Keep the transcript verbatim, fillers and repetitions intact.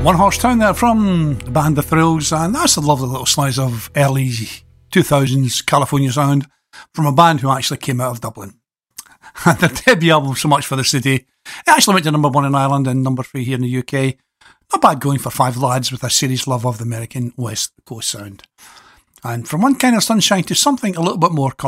One Horse Town there from the band The Thrills, and that's a lovely little slice of early two thousands California sound from a band who actually came out of Dublin. And their debut album, So Much for the City, it actually went to number one in Ireland and number three here in the U K. Not bad going for five lads with a serious love of the American West Coast sound. And from one kind of sunshine to something a little bit more colourful.